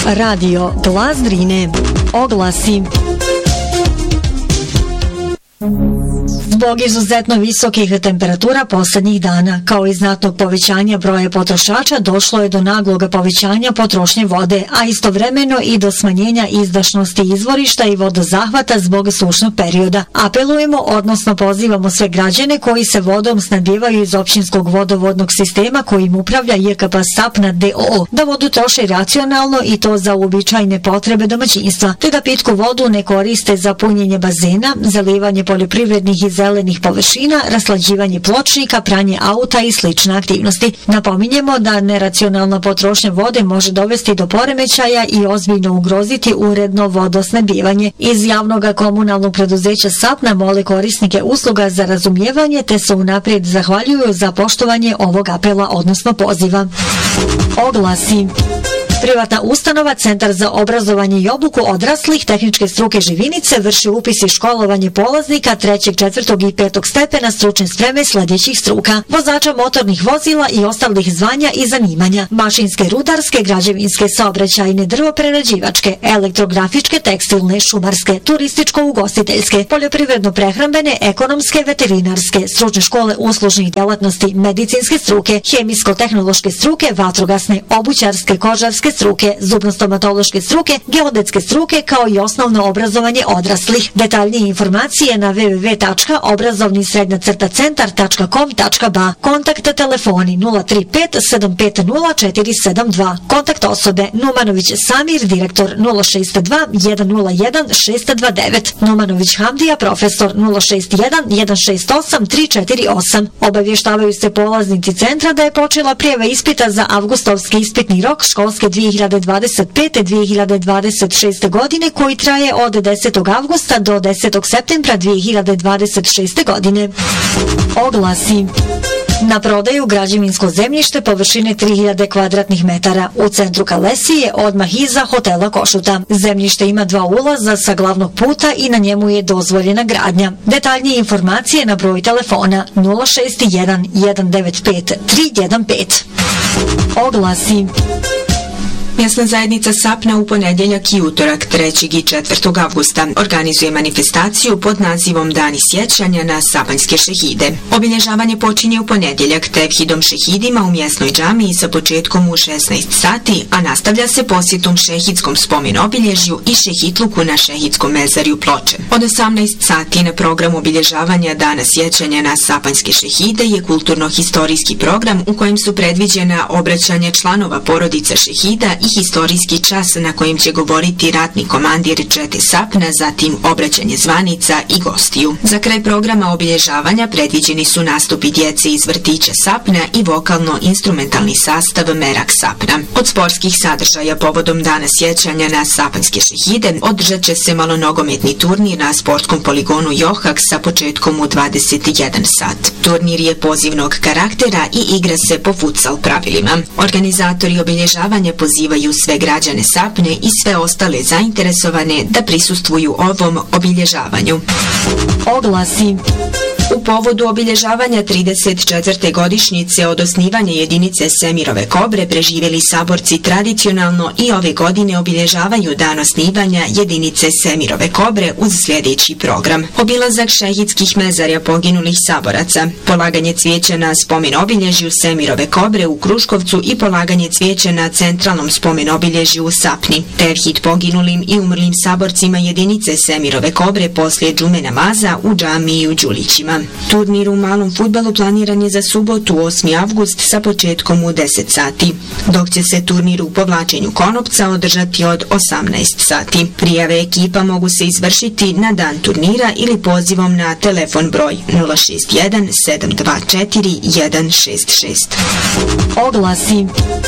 Radio Glas Drine. Oglasi. Zbog izuzetno visokih temperatura posljednjih dana, kao i znatnog povećanja broja potrošača, došlo je do naglog povećanja potrošnje vode, a istovremeno i do smanjenja izdašnosti izvorišta i vodozahvata zbog sušnog perioda. Apelujemo, odnosno pozivamo sve građane koji se vodom snabdijevaju iz općinskog vodovodnog sistema kojim upravlja JKP Sapna d.o.o. da vodu troše racionalno i to za uobičajene potrebe domaćinstva, te da pitku vodu ne koriste za punjenje bazena, zalivanje poljoprivrednih i zelenih površina, raslađivanje pločnika, pranje auta i slične aktivnosti. Napominjemo da neracionalna potrošnja vode može dovesti do poremećaja i ozbiljno ugroziti uredno vodosnabdijevanje. Iz javnog komunalnog preduzeća Sapna mole korisnike usluga za razumijevanje te se unaprijed zahvaljuju za poštovanje ovog apela, odnosno poziva. Oglasi. Privatna ustanova Centar za obrazovanje i obuku odraslih tehničke struke Živinice vrši upis i školovanje polaznika 3., 4. i 5. stepena stručne spreme sljedećih struka: vozača motornih vozila i ostalih zvanja i zanimanja, mašinske, rudarske, građevinske, saobraćajne, drvoprerađivačke, elektrografičke, tekstilne, šumarske, turističko-ugostiteljske, poljoprivredno-prehrambene, ekonomske, veterinarske, stručne škole uslužnih djelatnosti, medicinske struke, hemijsko-tehnološke struke, vatrogasne, obućarske, kožarske struke, zubno-stomatološke struke, geodetske struke, kao i osnovno obrazovanje odraslih. Detaljnije informacije na www.obrazovni-centar.com.ba. Kontakt telefoni 035 750 472. Kontakt osobe Numanović Samir, direktor 062 101 629. Numanović Hamdija, profesor 061 168 348. Obavještavaju se polaznici centra da je počela prijava ispita za avgustovski ispitni rok školske 2025-2026 godine, koji traje od 10. avgusta do 10. septembra 2026. godine. Oglasi. Na prodaju građevinsko zemljište površine 3000 kvadratnih metara u centru Kalesije, odmah iza hotela Košuta. Zemljište ima 2 ulaza sa glavnog puta i na njemu je dozvoljena gradnja. Detaljnije informacije na broj telefona 061 195 315. Oglasi. Mjesna zajednica Sapna u ponedjeljak i utorak 3. i 4. avgusta organizuje manifestaciju pod nazivom Dani sjećanja na sapanjske šehide. Obilježavanje počinje u ponedjeljak tevhidom šehidima u mjesnoj džamiji sa početkom u 16 sati, a nastavlja se posjetom šehidskom spomen obilježju i šehitluku na šehidskom mezarju Ploče. Od 18 sati na programu obilježavanja Dana sjećanja na sapanjske šehide je kulturno-historijski program u kojem su predviđena obraćanje članova porodica šehida i historijski čas na kojem će govoriti ratni komandir Čete Sapna, zatim obraćanje zvanica i gostiju. Za kraj programa obilježavanja predviđeni su nastupi djece iz vrtića Sapna i vokalno-instrumentalni sastav Merak Sapna. Od sportskih sadržaja povodom Dana sjećanja na sapanjske šehide održat će se malonogometni turnir na sportskom poligonu Johak sa početkom u 21 sat. Turnir je pozivnog karaktera i igra se po futsal pravilima. Organizatori obilježavanja pozivaju sve građane Sapne i sve ostale zainteresovane da prisustvuju ovom obilježavanju. Oglasi. U povodu obilježavanja 34. godišnjice od osnivanja jedinice Semirove Kobre preživjeli saborci tradicionalno i ove godine obilježavaju dan osnivanja jedinice Semirove Kobre uz sljedeći program: obilazak šehidskih mezarja poginulih saboraca, polaganje cvijeća na spomen obilježju Semirove Kobre u Kruškovcu i polaganje cvijeća na centralnom spomen obilježju u Sapni, tevhid poginulim i umrlim saborcima jedinice Semirove Kobre poslije džume namaza u džamiji u Đulićima. Turnir u malom fudbalu planiran je za subotu 8. avgust sa početkom u 10 sati, dok će se turnir u povlačenju konopca održati od 18 sati. Prijave ekipa mogu se izvršiti na dan turnira ili pozivom na telefon broj 061 724 166. Oglasi.